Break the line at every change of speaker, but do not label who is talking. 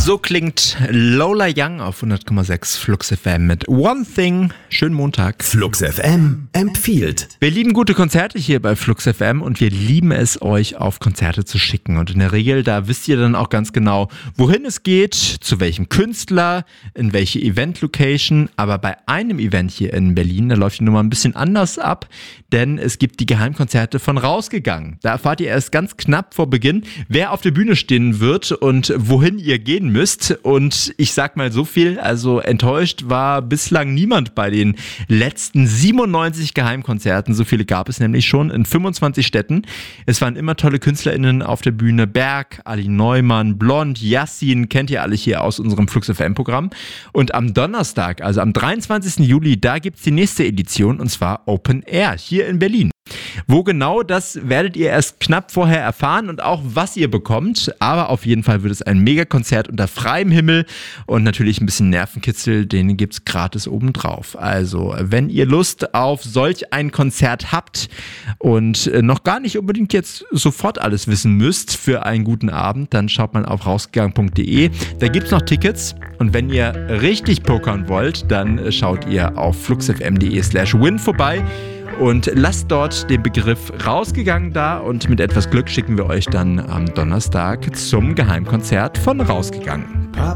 So klingt Lola Young auf 100,6 Flux FM mit One Thing. Schönen Montag.
Flux FM empfiehlt.
Wir lieben gute Konzerte hier bei Flux FM und wir lieben es, euch auf Konzerte zu schicken. Und in der Regel, da wisst ihr dann auch ganz genau, wohin es geht, zu welchem Künstler, in welche Event-Location. Aber bei einem Event hier in Berlin, da läuft die Nummer ein bisschen anders ab, denn es gibt die Geheimkonzerte von Rausgegangen. Da erfahrt ihr erst ganz knapp vor Beginn, wer auf der Bühne stehen wird und wohin ihr gehen müsst. Und ich sag mal so viel, also enttäuscht war bislang niemand bei den letzten 97 Geheimkonzerten. So viele gab es nämlich schon in 25 Städten. Es waren immer tolle KünstlerInnen auf der Bühne. Berg, Ali Neumann, Blond, Yassin, kennt ihr alle hier aus unserem Flux FM Programm. Und am Donnerstag, also am 23. Juli, da gibt's die nächste Edition und zwar Open Air hier in Berlin. Wo genau, das werdet ihr erst knapp vorher erfahren und auch was ihr bekommt. Aber auf jeden Fall wird es ein Megakonzert unter freiem Himmel und natürlich ein bisschen Nervenkitzel, den gibt's gratis obendrauf. Also, wenn ihr Lust auf solch ein Konzert habt und noch gar nicht unbedingt jetzt sofort alles wissen müsst für einen guten Abend, dann schaut mal auf rausgegangen.de. Da gibt's noch Tickets und wenn ihr richtig pokern wollt, dann schaut ihr auf fluxfm.de/win vorbei. Und lasst dort den Begriff Rausgegangen da und mit etwas Glück schicken wir euch dann am Donnerstag zum Geheimkonzert von Rausgegangen.